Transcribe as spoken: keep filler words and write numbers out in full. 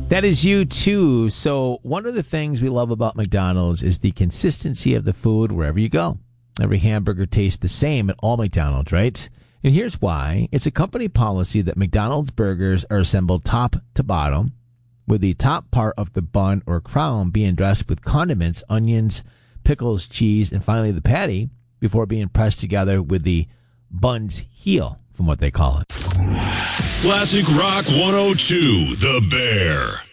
That is you too. So one of the things we love about McDonald's is the consistency of the food wherever you go. Every hamburger tastes the same at all McDonald's, right? And here's why. It's a company policy that McDonald's burgers are assembled top to bottom, with the top part of the bun or crown being dressed with condiments, onions, pickles, cheese, and finally the patty before being pressed together with the bun's heel, from what they call it. Classic Rock one oh two, The Bear.